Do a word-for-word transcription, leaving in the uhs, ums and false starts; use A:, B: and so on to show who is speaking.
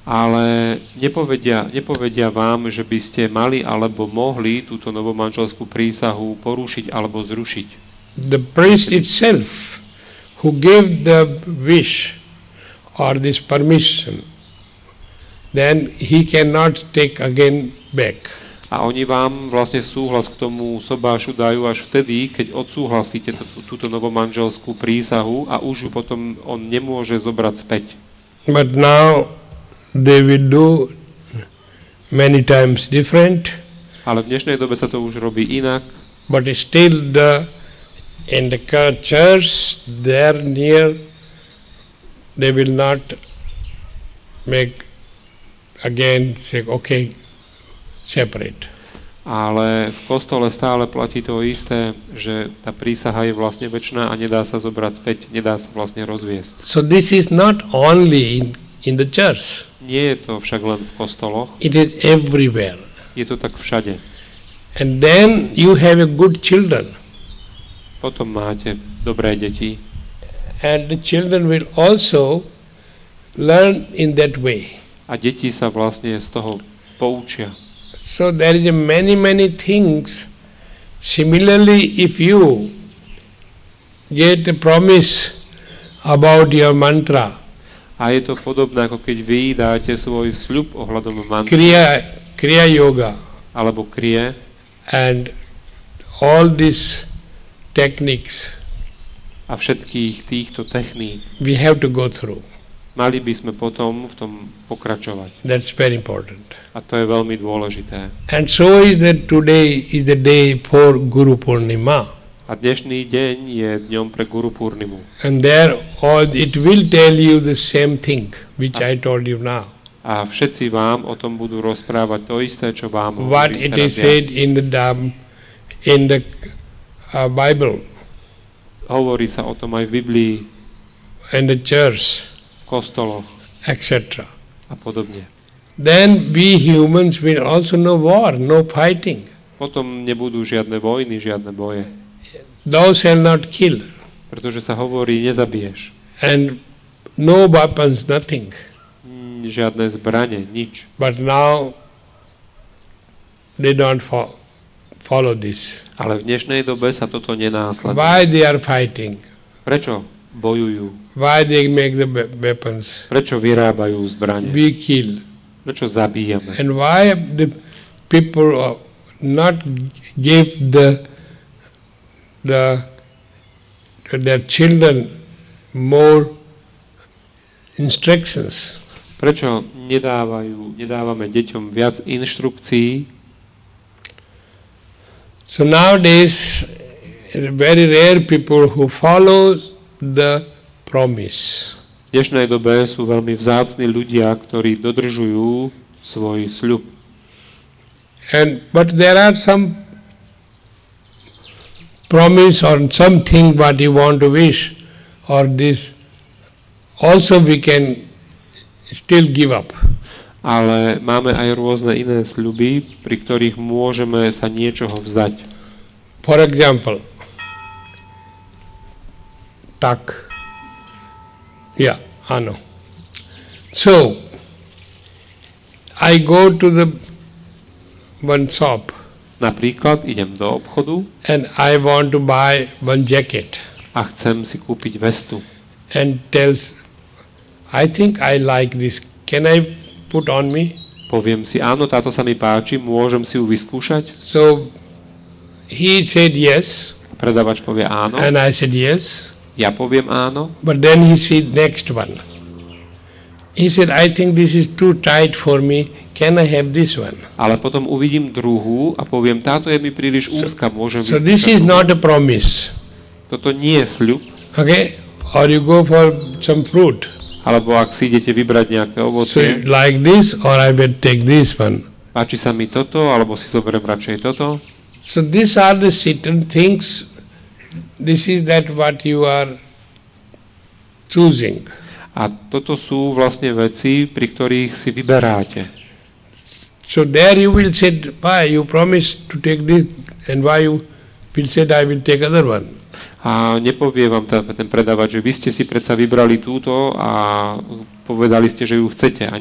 A: ale nepovedia, nepovedia vám, že by ste mali alebo mohli túto novomanželskú prísahu porušiť alebo zrušiť.
B: The priest itself who gave the wish or this permission, then he cannot take again back.
A: A oni vám vlastne súhlas k tomu sobášu dajú až vtedy, keď odsúhlasíte tú, túto novomanželskú prísahu a už ju potom on nemôže zobrať späť.
B: But now they will do many times different.
A: Ale v dnešnej dobe sa to už robí inak.
B: But still the in the church there near they will not make again say okay separate.
A: Ale v kostole stále platí to isté, že tá prísaha je vlastne večná a nedá sa zobrať späť, nedá sa vlastne rozviesť.
B: So this is not only in, in the church.
A: Nie je to však len v kostoloch.
B: It is everywhere.
A: Je to tak všade.
B: And then you have a good children.
A: Potom máte dobré deti.
B: And the children will also learn in that way.
A: A deti sa vlastne z toho poučia.
B: So there is a many, many things. Similarly, if you get a promise about your mantra,
A: a je to podobné, ako keď vy dáte svoj sľub ohľadom mantry,
B: Kriya, Kriya Yoga,
A: alebo Kriye,
B: and all these techniques,
A: a všetkých týchto techník,
B: we have to go through.
A: mali by sme potom v tom pokračovať.
B: That's very important.
A: A to je veľmi dôležité.
B: And so is that today is the day for Guru Purnima.
A: A dnešný deň je dňom pre Guru Purnimu.
B: And there all it will tell you the same thing which I told you now.
A: A všetci vám o tom budú rozprávať to isté, čo vám
B: What
A: hovorím
B: it is
A: teraz ja.
B: said in the dam, in the uh, Bible,
A: Hovorí sa o tom aj v Biblii,
B: in the church,
A: v kostoloch
B: et cetera.
A: a podobne.
B: Then we humans will also know war, no fighting.
A: Potom nebudú žiadne vojny, žiadne boje.
B: Thou shalt not kill.
A: Pretože sa hovorí, nezabiješ.
B: And no weapons, nothing.
A: Mm, Žiadne zbrane, nič.
B: But now they don't fo- follow this.
A: Ale v dnešnej dobe sa toto nenásleduje.
B: Why they are fighting?
A: Prečo bojujú?
B: Why they make the we- weapons?
A: Prečo vyrábajú zbrane?
B: We kill.
A: Prečo zabíjame?
B: And why the people uh, not give the the to their children more instructions?
A: Prečo nedávajú, nedávame deťom viac inštrukcií?
B: So nowadays, it's very rare people who follow the promise.
A: V dnešnej dobe sú veľmi vzácni ľudia, ktorí dodržujú svoj sľub.
B: And but there are some promise or something what you want to wish, or this also we can still give up.
A: Ale máme aj rôzne iné sľuby, pri ktorých môžeme sa niečoho vzdať.
B: For example, tak. Yeah, ano. So, I go to the one shop
A: Napríklad idem do obchodu
B: and I want to buy one jacket
A: a chcem si kúpiť vestu.
B: and tells, I think I like this. Can I put on me?
A: Poviem si, áno, táto sa mi páči, môžem si ju vyskúšať?
B: So, he said yes,
A: Predavač povie áno,
B: and I said yes.
A: ja poviem áno,
B: But then he said next one. He said, I think this is too tight for me. Can I have this one?
A: ale potom uvidím druhú a poviem, táto je mi príliš úzka, môžem
B: So this
A: vyskúšať
B: is
A: tú?
B: not a promise.
A: Toto nie je sľub,
B: Okay? Or you go for some fruit.
A: alebo ak si idete vybrať nejaké
B: So
A: ovocie,
B: like this, or I will take this one.
A: páči sa mi toto, alebo si zoberiem radšej toto.
B: So these are the certain things. This is that what you are choosing.
A: A toto sú vlastne veci, pri ktorých si vyberáte.
B: So there you will say, why you promised to take this, and why you will say, I will take other one.
A: A nepovie vám ten, ten predávač, že vy ste si predsa vybrali túto a povedali ste, že ju chcete. A